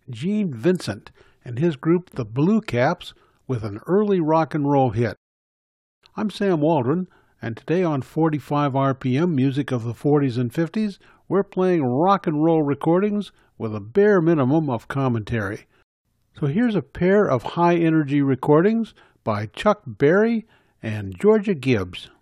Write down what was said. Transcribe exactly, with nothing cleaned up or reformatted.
Gene Vincent and his group the Blue Caps with an early rock and roll hit. I'm Sam Waldron, and today on forty-five R P M Music of the forties and fifties, we're playing rock and roll recordings with a bare minimum of commentary. So here's a pair of high-energy recordings by Chuck Berry and Georgia Gibbs.